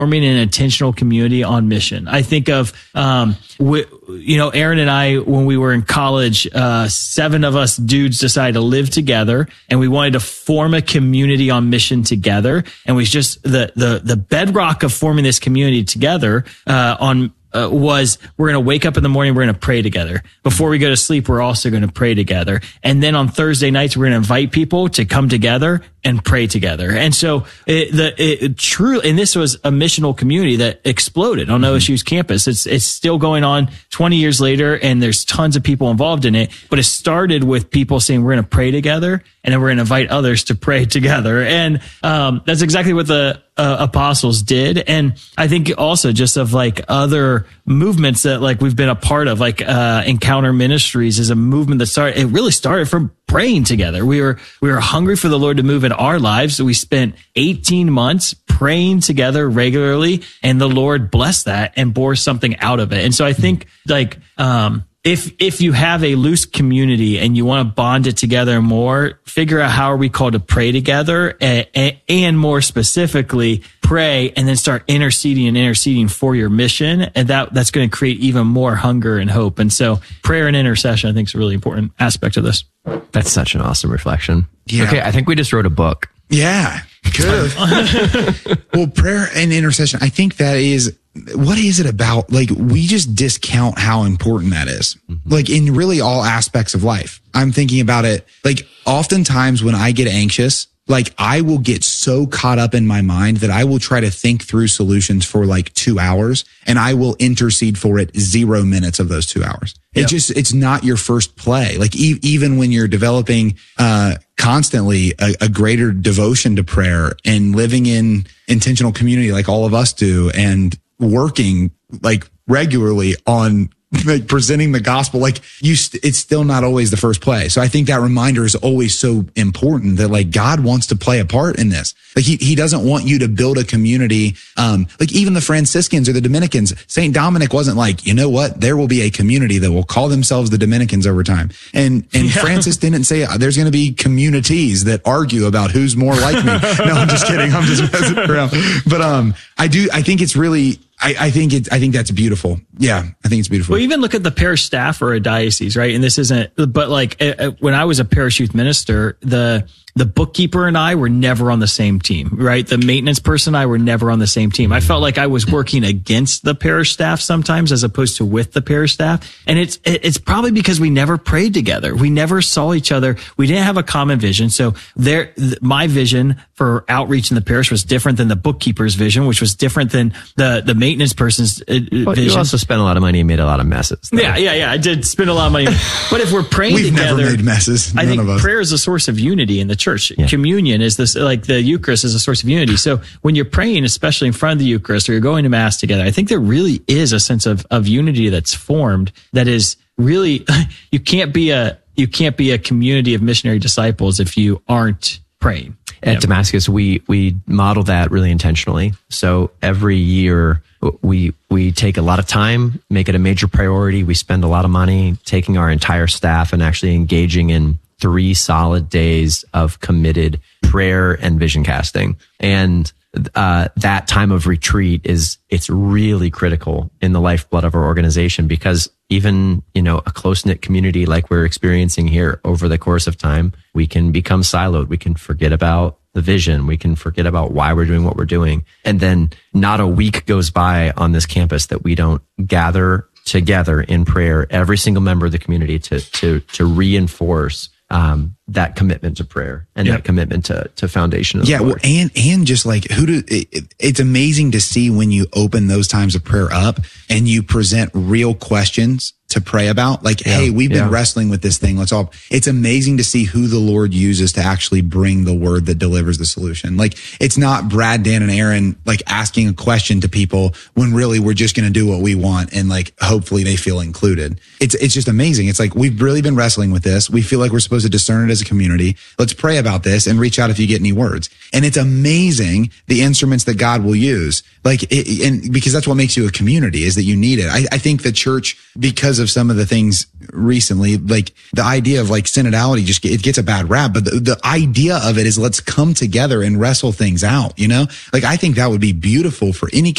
forming an intentional community on mission. I think of, Aaron and I, when we were in college, 7 of us dudes decided to live together, and we wanted to form a community on mission together. And we just, the bedrock of forming this community together, was we're going to wake up in the morning, we're going to pray together. Before we go to sleep, we're also going to pray together. And then on Thursday nights, we're going to invite people to come together and pray together. And so truly, and this was a missional community that exploded on OSU's campus. It's still going on 20 years later, and there's tons of people involved in it. But it started with people saying, we're going to pray together, and then we're going to invite others to pray together. And that's exactly what the apostles did. And I think also just of like other movements that like we've been a part of, like Encounter Ministries is a movement that it really started from praying together. We were hungry for the Lord to move in our lives. So we spent 18 months praying together regularly, and the Lord blessed that and bore something out of it. And so I think like, if you have a loose community and you want to bond it together more, figure out how are we called to pray together, and more specifically pray and then start interceding for your mission. And that's going to create even more hunger and hope. And so prayer and intercession, I think, is a really important aspect of this. That's such an awesome reflection. Yeah. Okay. I think we just wrote a book. Yeah. Good. Well, prayer and intercession, I think that is, what is it about? Like, we just discount how important that is. Like, in really all aspects of life. I'm thinking about it. Like, oftentimes when I get anxious, like, I will get so caught up in my mind that I will try to think through solutions for like 2 hours, and I will intercede for it 0 minutes of those 2 hours. It's not your first play. Like, even when you're developing, constantly a greater devotion to prayer and living in intentional community like all of us do, and working like regularly on like presenting the gospel, like it's still not always the first play. So I think that reminder is always so important that like God wants to play a part in this. Like he doesn't want you to build a community. Like even the Franciscans or the Dominicans, St. Dominic wasn't like, you know what, there will be a community that will call themselves the Dominicans over time. And Francis didn't say there's going to be communities that argue about who's more like me. No, I'm just kidding. I'm just messing around. But, I think it's really, I think that's beautiful. Yeah, I think it's beautiful. Well, even look at the parish staff for a diocese, right? And this isn't, but like when I was a parish youth minister, the bookkeeper and I were never on the same team, right? The maintenance person and I were never on the same team. I felt like I was working against the parish staff sometimes as opposed to with the parish staff. And it's probably because we never prayed together. We never saw each other. We didn't have a common vision. So my vision for outreach in the parish was different than the bookkeeper's vision, which was different than the maintenance person's vision. You also spent a lot of money and made a lot of messes. Though. Yeah. I did spend a lot of money. But if we're praying We've together, never made messes. None I think of us. prayer is a source of unity in the church. Yeah. Communion is this, like the Eucharist is a source of unity. So when you're praying, especially in front of the Eucharist, or you're going to Mass together, I think there really is a sense of unity that's formed that is really, you can't be a community of missionary disciples if you aren't praying. At Damascus, we model that really intentionally. So every year we take a lot of time, make it a major priority. We spend a lot of money taking our entire staff and actually engaging in 3 solid days of committed prayer and vision casting. And that time of retreat it's really critical in the lifeblood of our organization, because even, a close-knit community like we're experiencing here over the course of time, we can become siloed. We can forget about the vision. We can forget about why we're doing what we're doing. And then not a week goes by on this campus that we don't gather together in prayer, every single member of the community to reinforce that commitment to prayer and that commitment to foundation of the Lord. Well, and just like it's amazing to see when you open those times of prayer up and you present real questions to pray about. Like, hey, we've been wrestling with this thing. It's amazing to see who the Lord uses to actually bring the word that delivers the solution. Like, it's not Brad, Dan, and Aaron, like asking a question to people when really we're just going to do what we want. And like, hopefully they feel included. It's just amazing. It's like, we've really been wrestling with this. We feel like we're supposed to discern it as a community. Let's pray about this and reach out if you get any words. And it's amazing the instruments that God will use. Like, and because that's what makes you a community, is that you need it. I think the church, because of some of the things recently, like the idea of like synodality it gets a bad rap, but the idea of it is let's come together and wrestle things out, you know? Like I think that would be beautiful for any